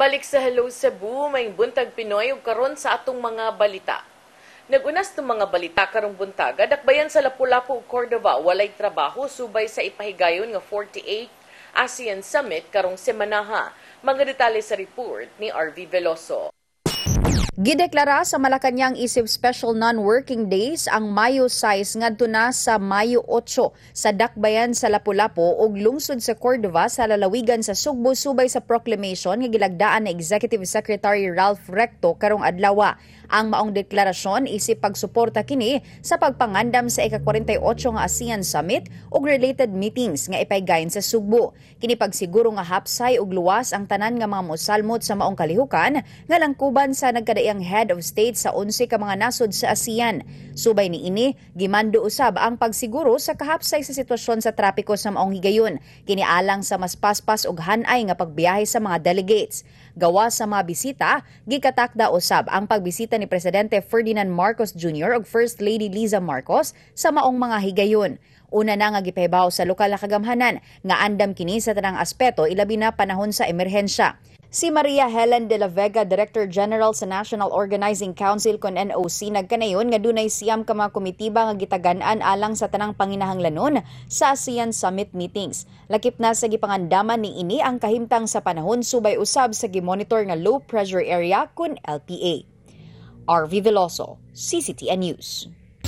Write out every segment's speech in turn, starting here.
Balik sa Hello Cebu, may buntag Pinoy ug karon sa atong mga balita. Nagunas ng mga balita karong buntag, adakbayan sa Lapu-Lapu ug Cordova walay trabaho subay sa ipahigayon nga 48th ASEAN Summit karong semanaha. Mga detalye sa report ni RV Veloso. Gideklara sa Malacañang isip special non-working days ang Mayo 6 ngadto na sa Mayo 8 sa dakbayan sa Lapu-Lapu ug lungsod sa Cordova sa lalawigan sa Sugbo subay sa proclamation nga gilagdaan na Executive Secretary Ralph Recto karong adlaw. Ang maong deklarasyon isip pagsuporta kini sa pagpangandam sa ika-48 nga ASEAN Summit ug related meetings nga ipaygayon sa Sugbo. Kini pagsiguro nga hapsay ug luwas ang tanan nga mga mosalmot sa maong kalihukan nga langkuban sa nagkadaiyang head of state sa 11 ka mga nasod sa ASEAN. Subay niini, gimando usab ang pagsiguro sa kahapsay sa sitwasyon sa trapiko sa maong higayon, kini alang sa mas paspas ug hanay nga pagbiyahe sa mga delegates. Gawa sa mga bisita, gikatakda usab ang pagbisita ni Presidente Ferdinand Marcos Jr. ug First Lady Liza Marcos sa maong mga higayon. Una na nga gipahibaw sa lokal na kagamhanan nga andam kini sa tanang aspeto ilabi na panahon sa emerhensya. Si Maria Helen de la Vega, Director General sa National Organizing Council kon NOC, nagkanayon nga dunay siyam ka mga komitiba nga gitagan-an alang sa tanang panginahanglanon sa ASEAN Summit meetings. Lakip na sa gipangandaman ni ini ang kahimtang sa panahon subay usab sa gimonitor nga low pressure area kun LPA. RV Veloso, CCTN News.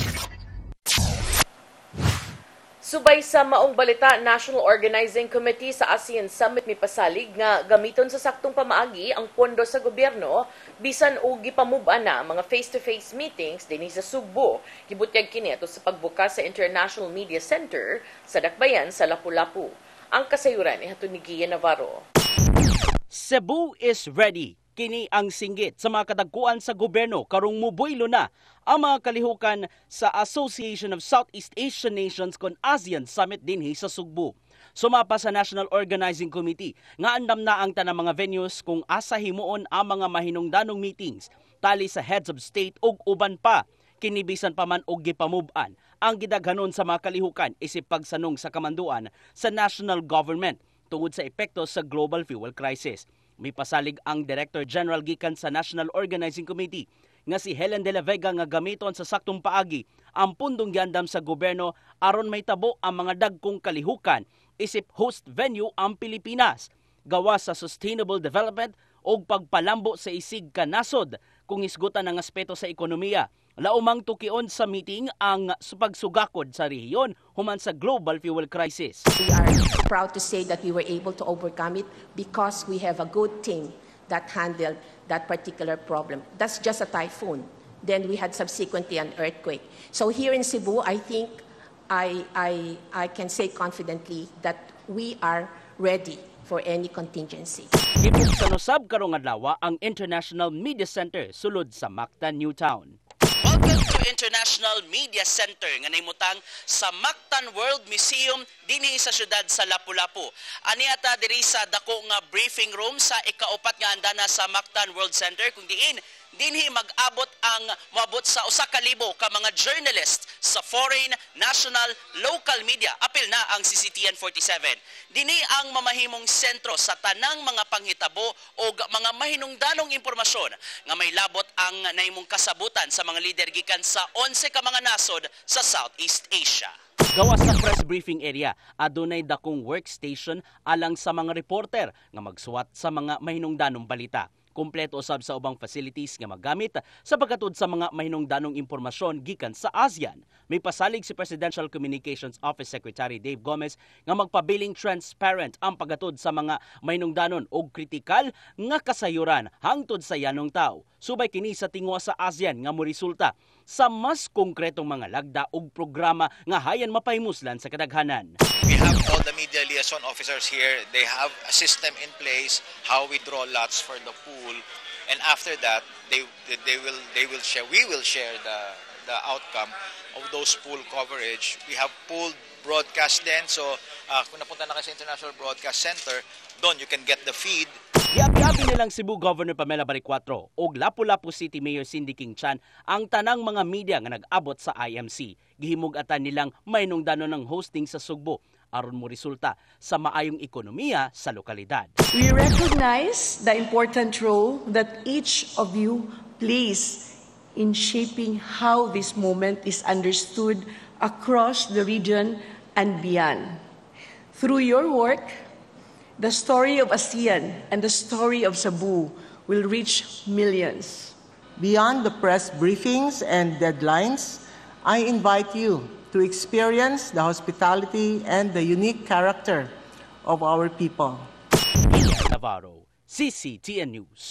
Subay sa maong balita, National Organizing Committee sa ASEAN Summit ni pasalig nga gamiton sa saktong pamaagi ang pondo sa gobyerno bisan og gipamub-an na mga face-to-face meetings dinhi sa Sugbo. Gibutyag kini ato sa pagbukas sa International Media Center sa dakbayan sa Lapu-Lapu. Ang kasayuran ni hatun ni Gia Navarro. Cebu is ready. Kini ang singgit sa mga kadagkuan sa gobyerno karong mubuylo na ang mga kalihukan sa Association of Southeast Asian Nations kon ASEAN Summit dinhi sa Sugbo. Sumapa sa National Organizing Committee nga andam na ang tanang mga venues kung asa himuon ang mga mahinungdanong meetings tali sa heads of state ug uban pa. Kinibisan pa man og gipamub-an ang gidaghanon sa mga kalihukan isip pagsanong sa kamanduan sa national government tungod sa epekto sa global fuel crisis. May pasalig ang Director General gikan sa National Organizing Committee nga si Helen de la Vega nga gamiton sa saktong paagi ang pundong giandam sa gobyerno aron may tabo ang mga dagkong kalihukan isip host venue ang Pilipinas gawa sa sustainable development o pagpalambo sa isig ka nasod kung isgutan ang aspeto sa ekonomiya. Laumang tukion sa meeting ang pagsugakod sa rehiyon human sa global fuel crisis. We are proud to say that we were able to overcome it because we have a good team that handled that particular problem. That's just a typhoon. Then we had subsequently an earthquake. So here in Cebu, I think I can say confidently that we are ready for any contingency. Ibig sa nosab karong adlaw ang International Media Center sulod sa Mactan, Newtown. Welcome to International Media Center nga nahimutang sa Mactan World Museum dinhi sa syudad sa Lapu-Lapu. Ani ata diri sa dako nga briefing room sa ikaupat nga andana sa Mactan World Center kung dinhi mag-abot ang moabot sa 1,000 ka mga journalists sa foreign, national, local media. Apil na ang CCTN 47. Dinhi ang mamahimong sentro sa tanang mga panghitabo o mga mahinungdanong impormasyon nga may labot ang naimong kasabutan sa mga lider gikan sa 11 ka mga nasod sa Southeast Asia. Gawa sa press briefing area, adunay dakong workstation alang sa mga reporter nga magsuwat sa mga mahinungdanong balita. Kompleto usab sa ubang facilities nga magamit sa pagkatud sa mga mahinungdanong impormasyon gikan sa ASEAN. May pasalig si Presidential Communications Office Secretary Dave Gomez nga magpabiling transparent ang pagkatud sa mga mahinungdanon og kritikal nga kasayuran hangtod sa yanong tawo. Subay kini sa tingwa sa ASEAN nga moresulta sa mas konkretong mga lagda ug programa nga hayan mapahimuslan sa kadaghanan. We have all the media liaison officers here. They have a system in place how we draw lots for the pool, and after that we will share the outcome of those pool coverage. We have pooled broadcast din, so kung napunta na kayo sa International Broadcast Center, doon you can get the feed. Yabi nilang Cebu Governor Pamela Baricuatro ug Lapu-Lapu City Mayor Cindy King Chan ang tanang mga media nga nag-abot sa IMC. Gihimug-atan nilang mahinungdanon ng hosting sa Sugbo aron mo resulta sa maayong ekonomiya sa lokalidad. We recognize the important role that each of you plays in shaping how this moment is understood across the region and beyond. Through your work, the story of ASEAN and the story of Cebu will reach millions. Beyond the press briefings and deadlines, I invite you to experience the hospitality and the unique character of our people. Navarro, CCTN News.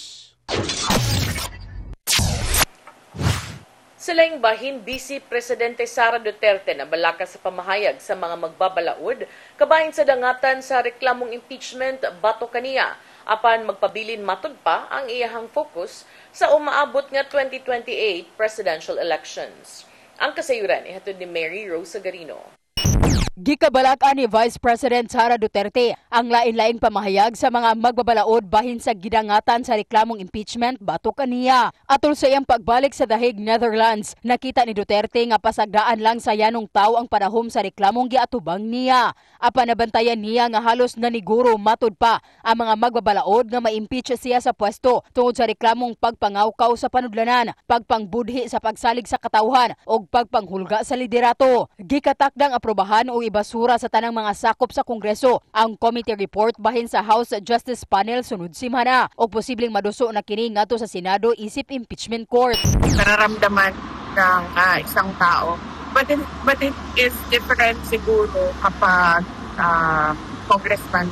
Silang bahin Vice Presidente Sara Duterte na balaka sa pamahayag sa mga magbabalaod, kabahin sa dangatan sa reklamong impeachment bato kaniya, apan magpabilin matud pa ang iyahang focus sa umaabot nga 2028 presidential elections. Ang kasayuran ihatod ni Mary Rose Sagarino. Gikabalakan ni Vice President Sara Duterte ang lain-laing pamahayag sa mga magbabalaod bahin sa gidangatan sa reklamong impeachment bato kaniya. Atol sa iyang pagbalik sa The Hague, Netherlands, nakita ni Duterte nga pasagdaan lang sa yanong tao ang panahom sa reklamong giatubang niya. Apan nabantayan niya nga halos naniguro matud pa ang mga magbabalaod nga ma-impeach siya sa pwesto tungod sa reklamong pagpangawkaw sa panudlanan, pagpangbudhi sa pagsalig sa katawhan o pagpanghulga sa liderato. Gikatakdang aprobahan o ibasura sa tanang mga sakop sa Kongreso ang committee report bahin sa House Justice Panel sunod simana o posibleng maduso na kini ngadto sa Senado isip impeachment court. Nararamdaman ng isang tao. But it is different siguro kapag congressman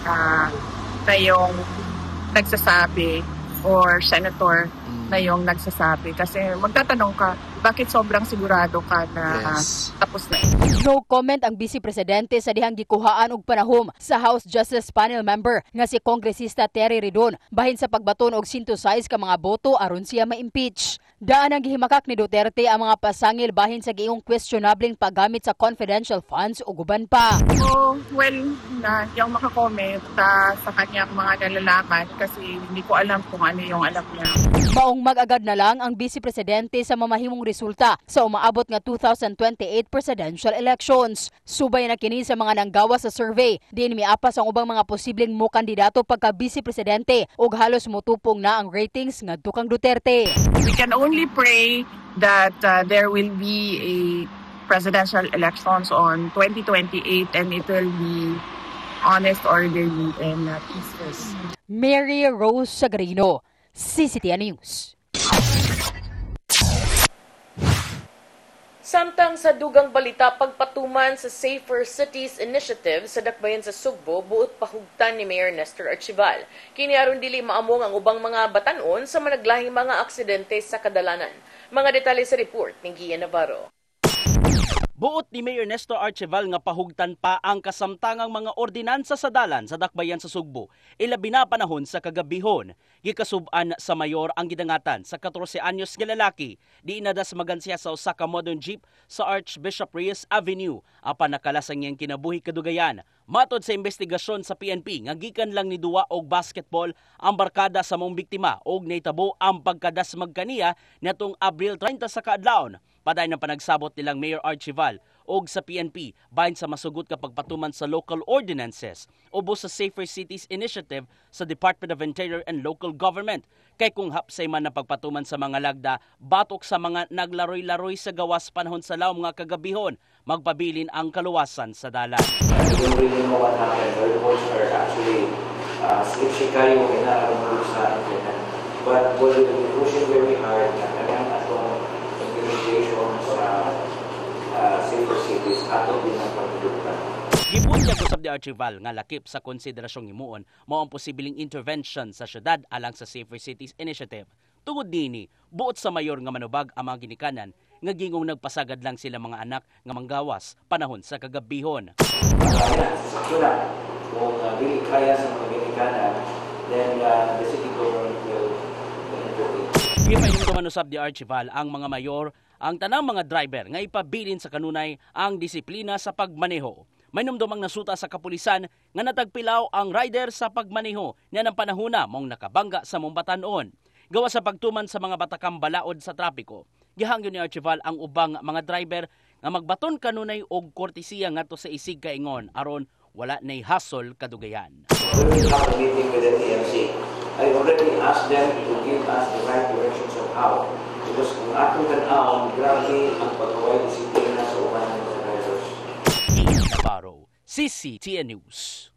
na yung nagsasabi or senator na yung nagsasabi. Kasi magtatanong ka, bakit sobrang sigurado ka na tapos na? No comment ang Vice Presidente sa dihang gikuhaan og panahom sa House Justice Panel member nga si Kongresista Terry Ridon bahin sa pagbaton og 106 ka mga boto aron siya ma-impeach. Daan ang gihimakak ni Duterte ang mga pasangil bahin sa giingong questionableng paggamit sa confidential funds o guban pa. Well, hindi ako makakomment sa kanyang mga nalalaman kasi hindi ko alam kung ano yung alam niya. Maong mag-agad na lang ang Vice Presidente sa mamahimong resulta sa umaabot nga 2028 presidential elections. Subay na kini sa mga nanggawa sa survey, diin miapas ang ubang mga posibleng mo kandidato pagka Vice Presidente ug halos mutupong na ang ratings ngadto kang Duterte. We can only pray that there will be a presidential elections on 2028 and it will be honest, orderly, and peaceful. Mary Rose Sagarino, CCTN News. Samtang sa dugang balita pagpatuman sa Safer Cities Initiative sa dakbayan sa Sugbo, buot pahugtan ni Mayor Nestor Archival. Kini aron dili maamong ang ubang mga batanon sa managlahing mga aksidente sa kadalanan. Mga detalye sa report ni Gian Navarro. Buot ni Mayor Nestor Archival nga pahugtan pa ang kasamtangang mga ordinansa sa dalan sa dakbayan sa Sugbo. Ilabi na panahon sa kagabihon. Gikasub-an sa mayor ang gidangatan sa 14 anyos nga lalaki. Di inadas magansiya sa usa ka modern jeep sa Archbishop Reyes Avenue. Apan nakalasang iyang kinabuhi kadugayan. Matod sa investigasyon sa PNP nga gikan lang ni duwa og basketball ang barkada sa mong biktima og nahitabo ang pagkadasmag kaniya natong Abril 30 sa kaadlawon. Paday ng panagsabot nilang Mayor Archival og sa PNP bahin sa masugot kapag patuman sa local ordinances ubos sa Safer Cities Initiative sa Department of Interior and Local Government. Kay kung hapsay man na pagpatuman sa mga lagda, batok sa mga naglaroy-laroy sa gawas panahon sa lawom nga kagabihon, magpabilin ang kaluwasan sa dalan. We really know what happened. The reports are actually sketchy kayo inaarong sa internet. But we'll be pushing very hard na kanyang atong implementation sa Safer Cities ato din ang pagdudugtan. Gibunyag usab ni Archival nga lakip sa konsiderasyong himuon mao ang posibleng intervention sa syudad alang sa Safer Cities Initiative. Tungod nini, buot sa mayor nga manubag ang mga ginikanan nga gingong nagpasagad lang sila mga anak nga manggawas panahon sa kagabihon. Kung really kaya sa mga ginikanan, then the city government will intervene. Gipahinumduman usab ni Archival ang mga mayor ang tanang mga driver nga ipabilin sa kanunay ang disiplina sa pagmaneho. May numdumang nasuta sa kapulisan nga natagpilaw ang rider sa pagmaneho niya ng panahona mong nakabangga sa mong batanon. Gawa sa pagtuman sa mga batakang balaod sa trapiko, gihangyo ni Archival ang ubang mga driver nga magbaton kanunay og kortesiya ngadto sa isig kaingon aron wala nay hassle kadugayan. When we have a meeting with the TMC, I already asked them to give us the right directions of how. Because kung atong tan-awon, grabe ang pagkaway disiplina sa uban ng mga drivers. Navarro, CCTN News.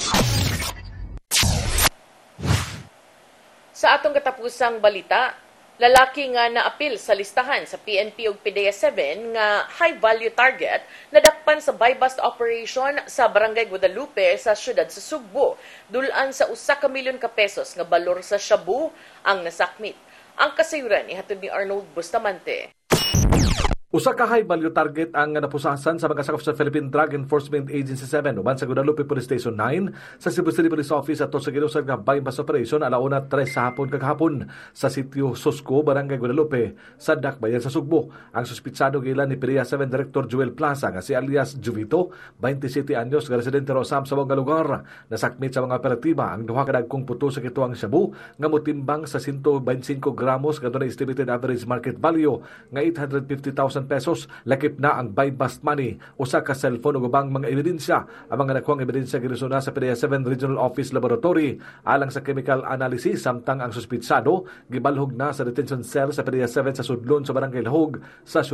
Sa atong katapusang balita, lalaki nga naapil sa listahan sa PNP ug PDEA 7 nga high-value target nadakpan sa buy-bust operation sa Barangay Guadalupe sa siyudad sa Sugbo. Dulan sa 1 ka milyon ka pesos nga balor sa shabu ang nasakmit. Ang kasayuran ihatod ni Arnold Bustamante. Usa ka high value target ang napusasan sa mga sakop sa Philippine Drug Enforcement Agency 7 uban sa Guadalupe Police Station 9 sa Cebu City Police Office ato sa ginusad nga buy-bust operation alauna 3 sa hapon kagahapon sa sitio Susco, Barangay Guadalupe sa Dakbayan sa Sugbo. Ang suspitsado gilan ni PDEA 7 Director Joel Plaza nga si alias Juvito, 27 anyos, nga residente Rosam sa mga lugar. Nasakmit sa mga operatiba ang duha ka dagkong puto sa kituang shabu nga motimbang sa 125 gramos nga dunay estimated average market value nga 850,000 pesos. Lakip na ang buy-bust money, usa ka cellphone ug ubang mga ebidensya. Ang mga nakuhang ebidensya gilusona sa PDEA 7 Regional Office Laboratory alang sa chemical analysis, samtang ang suspitsado gibalhog na sa detention cell sa PDEA 7 sa Sudlon sa Barangay Lahog sa